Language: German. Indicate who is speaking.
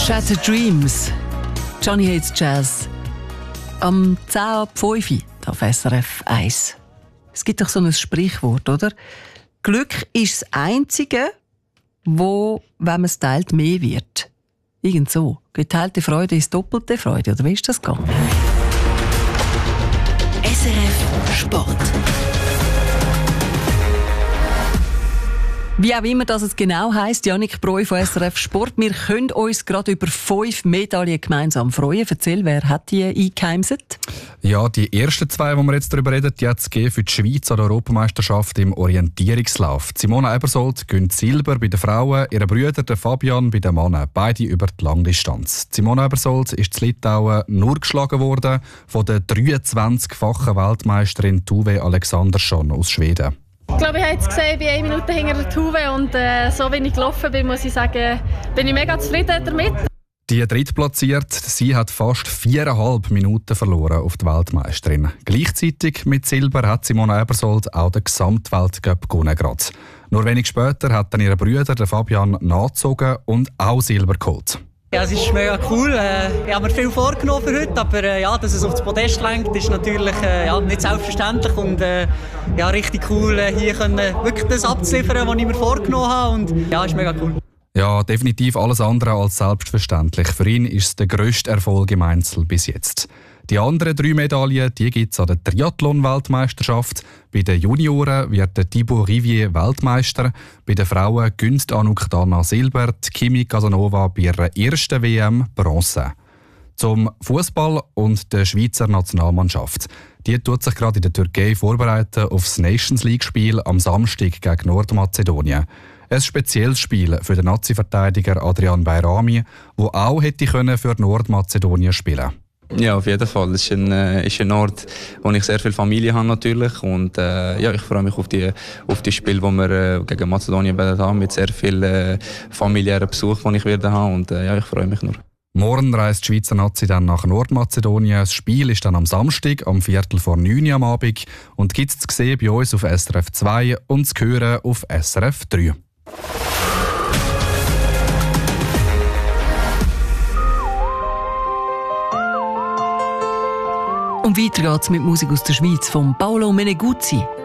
Speaker 1: Shattered Dreams, Johnny Hates Jazz. Am 10:05 auf SRF 1. Es gibt doch so ein Sprichwort, oder? Glück ist das Einzige, wo, wenn man es teilt, mehr wird. Irgend so. Geteilte Freude ist doppelte Freude, oder wie ist das gegangen?
Speaker 2: SRF Sport.
Speaker 1: Wie auch immer das genau heisst, Yannick Breu von SRF Sport. Wir können uns gerade über 5 Medaillen gemeinsam freuen. Erzähl, wer hat die eingeheimset?
Speaker 3: Ja, die ersten 2, die wir jetzt darüber reden, die hat es für die Schweiz an der Europameisterschaft im Orientierungslauf. Simona Ebersold gewinnt Silber bei den Frauen, ihre Brüder der Fabian bei den Männern, beide über die Langdistanz. Simona Ebersold ist in Litauen nur geschlagen worden von der 23-fachen Weltmeisterin Tuve Alexandersson aus Schweden.
Speaker 4: Ich glaube, ich habe jetzt gesehen, ich bin 1 Minute hinter der Tuve und so wie ich gelaufen bin, muss ich sagen, bin ich mega zufrieden damit.
Speaker 3: Die Drittplatzierte, sie hat fast 4,5 Minuten verloren auf die Weltmeisterin. Gleichzeitig mit Silber hat Simona Ebersold auch den Gesamtweltcup gewonnen. Nur wenig später hat dann ihr Bruder, der Fabian, nachgezogen und auch Silber geholt.
Speaker 5: Ja, es ist mega cool. Ich habe mir viel vorgenommen für heute, aber dass es auf das Podest lenkt, ist natürlich nicht selbstverständlich und richtig cool, hier wirklich das abzuliefern, was ich mir vorgenommen habe und ist mega cool.
Speaker 3: Ja, definitiv alles andere als selbstverständlich. Für ihn ist es der grösste Erfolg im Einzel bis jetzt. Die anderen 3 Medaillen gibt es an der Triathlon-Weltmeisterschaft. Bei den Junioren wird der Thibaut Rivier Weltmeister. Bei den Frauen gönnt Anouk Dana Silber, Kimi Casanova bei ihrer ersten WM Bronze. Zum Fußball und der Schweizer Nationalmannschaft. Die tut sich gerade in der Türkei vorbereiten auf das Nations League-Spiel am Samstag gegen Nordmazedonien. Ein spezielles Spiel für den Nazi-Verteidiger Adrian Bayrami, der auch hätte für Nordmazedonien spielen können.
Speaker 6: Ja, auf jeden Fall. Es ist ein Ort, wo ich sehr viel Familie habe natürlich und ich freue mich auf die Spiele, die wir gegen Mazedonien werden haben, mit sehr viel familiären Besuch, den ich werde haben und ich freue mich nur.
Speaker 3: Morgen reist die Schweizer Nazi dann nach Nordmazedonien. Das Spiel ist dann am Samstag, am 8:45 am Abend und gibt es zu sehen bei uns auf SRF 2 und zu hören auf SRF 3.
Speaker 1: Und weiter geht's mit Musik aus der Schweiz von Paolo Meneguzzi.